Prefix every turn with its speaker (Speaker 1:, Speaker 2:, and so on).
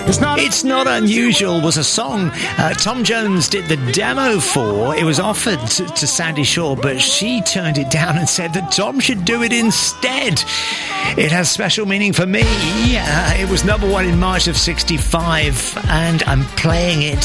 Speaker 1: It's Not Unusual was a song Tom Jones did the demo for. It was offered to Sandy Shaw, but she turned it down and said that Tom should do it instead. It has special meaning for me. It was number one in March of '65, and I'm playing it